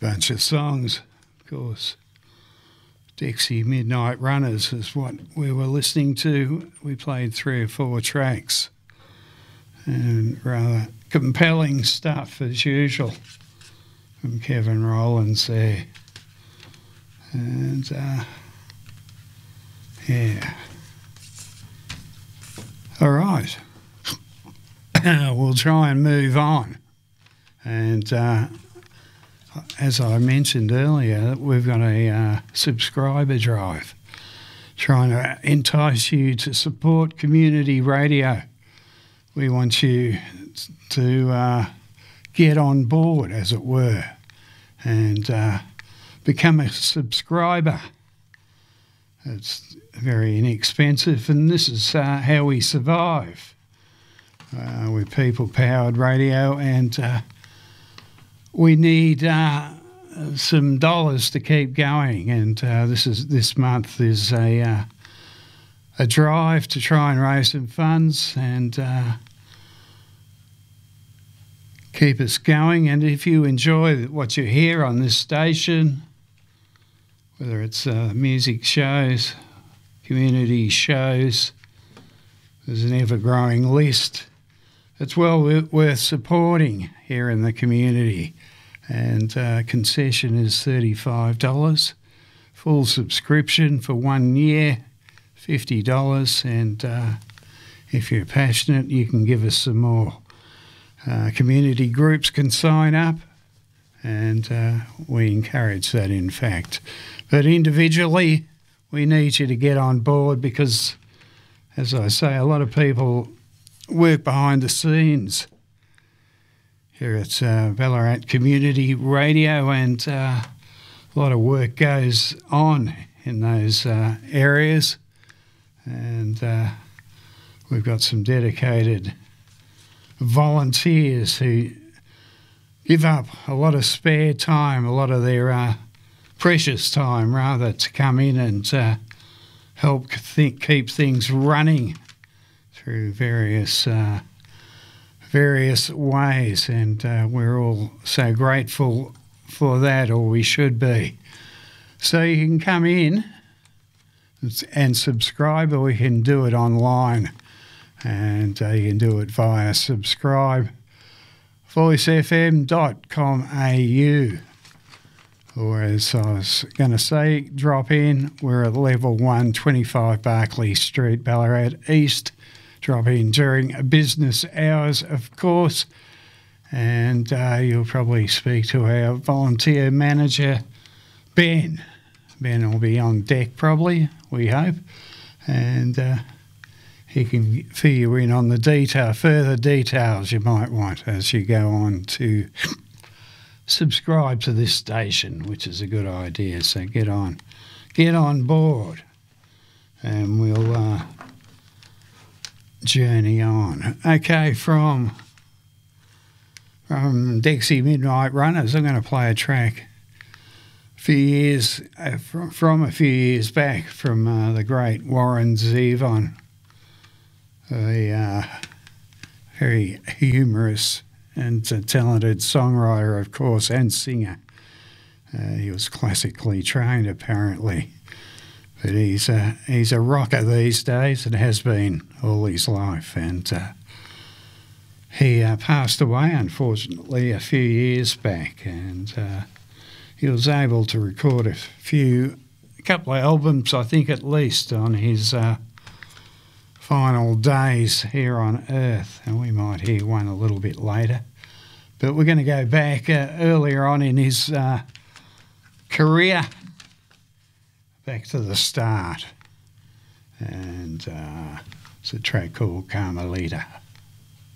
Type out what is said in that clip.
Bunch of songs, of course. Dixie Midnight Runners is what we were listening to. We played 3 or 4 tracks and rather compelling stuff as usual from Kevin Rowlands there. And yeah. All right. We'll try and move on. And as I mentioned earlier, we've got a subscriber drive trying to entice you to support community radio. We want you to get on board, as it were, and become a subscriber. It's very inexpensive, and this is how we survive with people-powered radio, and we need some dollars to keep going, and this month is a drive to try and raise some funds and keep us going. And if you enjoy what you hear on this station, whether it's music shows, community shows, there's an ever-growing list. It's well worth supporting here in the community, and concession is $35. Full subscription for 1 year, $50, and if you're passionate, you can give us some more. Community groups can sign up, and we encourage that, in fact. But individually, we need you to get on board because, as I say, a lot of people work behind the scenes here at Ballarat Community Radio, and a lot of work goes on in those areas, and we've got some dedicated volunteers who give up a lot of spare time, a lot of their precious time rather, to come in and help keep things running through various ways, and we're all so grateful for that, or we should be. So you can come in and subscribe, or you can do it online, and you can do it via subscribe voicefm.com.au, or as I was going to say, drop in. We're at level 1, 25 Barclay Street, Ballarat East. Drop in during business hours, of course, and you'll probably speak to our volunteer manager, Ben. Ben will be on deck probably, we hope, and he can fill you in on the further details you might want as you go on to subscribe to this station, which is a good idea. So get on board, and we'll journey on. Okay, from Dixie Midnight Runners, I'm going to play a track from a few years back from the great Warren Zevon, a very humorous and talented songwriter, of course, and singer. He was classically trained, apparently. But he's a rocker these days, and has been all his life. And he passed away, unfortunately, a few years back. And he was able to record a couple of albums, I think at least, on his final days here on Earth. And we might hear one a little bit later. But we're going to go back earlier on in his career, back to the start, and it's a track called Carmelita.